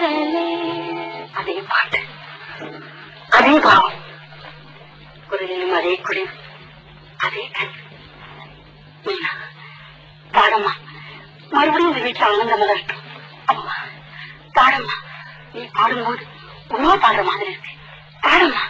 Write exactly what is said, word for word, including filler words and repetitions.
காதலே. அதே பாட்டு, அதே பாவம், குரலிலும் அதே குளிர், அதே கண். மீனா பாடம்மா, மறுபடியும் இந்த வீட்டுல ஆனந்தமா இருக்கட்டும். அம்மா பாடம்மா, நீ பாடும்போது உண்மை பாடுற மாதிரி இருக்கு. பாடம்மா.